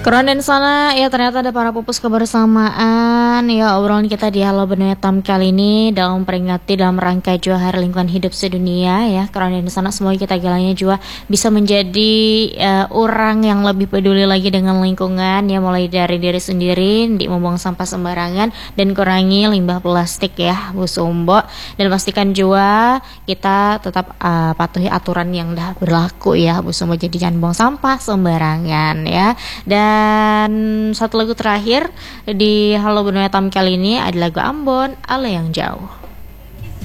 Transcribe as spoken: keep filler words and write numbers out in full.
Keren dan sana ya, ternyata ada para pupus kebersamaan ya, obrolan kita di Halo Benua Tam kali ini dalam peringati dalam rangka Jua Hari Lingkungan Hidup Sedunia ya. Keren dan sana, semoga kita galanya juga bisa menjadi uh, orang yang lebih peduli lagi dengan lingkungan ya, mulai dari diri sendiri di membuang sampah sembarangan dan kurangi limbah plastik ya Bu Sumbo, dan pastikan juga kita tetap uh, patuhi aturan yang dah berlaku ya Bu Sumbo, jadi jangan buang sampah sembarangan ya. Dan satu lagu terakhir di Halo Benua Tam kali ini ada lagu Ambon, Ale yang Jauh.